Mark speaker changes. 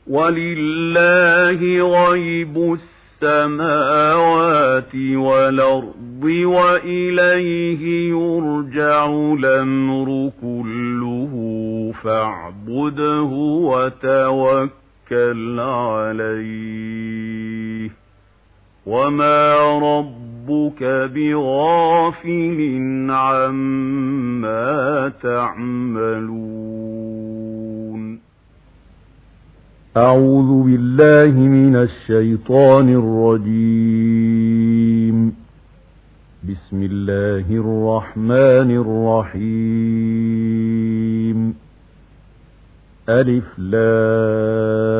Speaker 1: ولله غيب السماوات والأرض وإليه يرجع الأمر كله فاعبده وتوكل عليه وما ربك بغافل عما تعملون. أعوذ بالله من الشيطان الرجيم. بسم الله الرحمن الرحيم. ألف لام